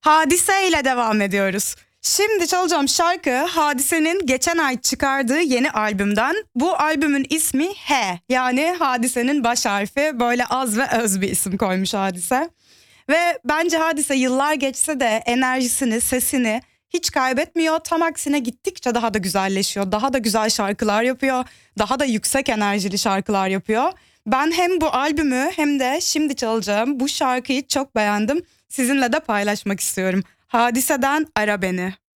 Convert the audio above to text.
Hadise ile devam ediyoruz. Şimdi çalacağım şarkı Hadise'nin geçen ay çıkardığı yeni albümden. Bu albümün ismi H. Yani Hadise'nin baş harfi. Böyle az ve öz bir isim koymuş Hadise. Ve bence Hadise yıllar geçse de enerjisini, sesini hiç kaybetmiyor. Tam aksine gittikçe daha da güzelleşiyor. Daha da güzel şarkılar yapıyor. Daha da yüksek enerjili şarkılar yapıyor. Ben hem bu albümü hem de şimdi çalacağım bu şarkıyı çok beğendim. Sizinle de paylaşmak istiyorum. Hadise'den Ara Beni.